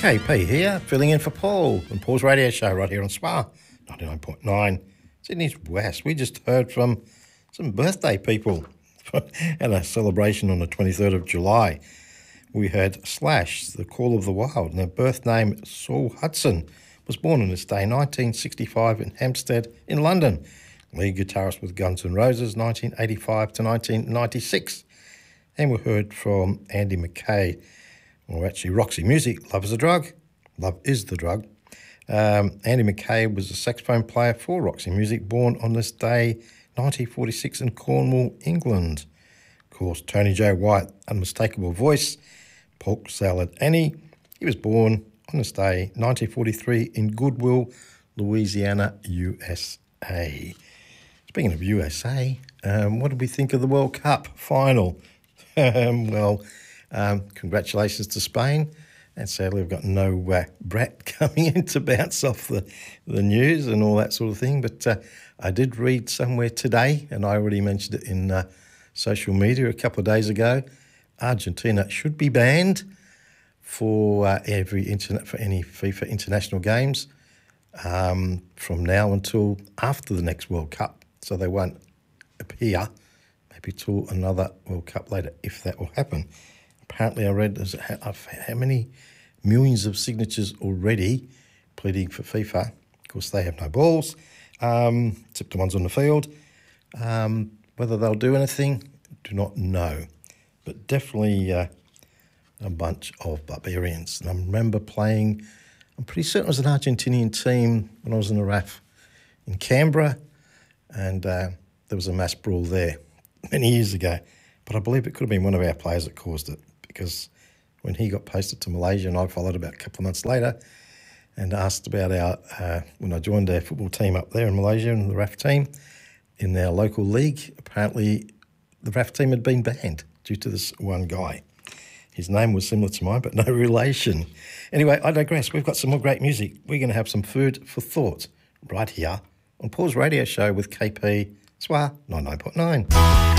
KP here, filling in for Paul on Paul's radio show right here on SWA 99.9 Sydney's West. We just heard from some birthday people at a celebration on the 23rd of July. We heard Slash, The Call of the Wild, and their birth name, Saul Hudson, was born on this day, 1965, in Hampstead in London. Lead guitarist with Guns N' Roses, 1985 to 1996. And we heard from Andy Mackay, or actually Roxy Music, Love is a Drug. Love is the Drug. Andy Mackay was a saxophone player for Roxy Music, born on this day, 1946, in Cornwall, England. Of course, Tony J. White, unmistakable voice, Polk Salad Annie. He was born on this day, 1943, in Goodwill, Louisiana, USA. Speaking of USA, what did we think of the World Cup final? Congratulations to Spain. And sadly, we've got no Brat coming in to bounce off the news and all that sort of thing. But I did read somewhere today, and I already mentioned it in social media a couple of days ago, Argentina should be banned for any FIFA international games from now until after the next World Cup. So they won't appear maybe till another World Cup later, if that will happen. Apparently I read there's how many millions of signatures already pleading for FIFA. Of course, they have no balls, except the ones on the field. Whether they'll do anything, do not know. But definitely a bunch of barbarians. And I remember playing, I'm pretty certain it was an Argentinian team when I was in the RAF in Canberra, and there was a mass brawl there many years ago. But I believe it could have been one of our players that caused it, because when he got posted to Malaysia, and I followed about a couple of months later and asked about our, when I joined our football team up there in Malaysia, and the RAF team in our local league, apparently the RAF team had been banned due to this one guy. His name was similar to mine, but no relation. Anyway, I digress. We've got some more great music. We're going to have some food for thought right here on Paul's radio show with KP SWA 99.9.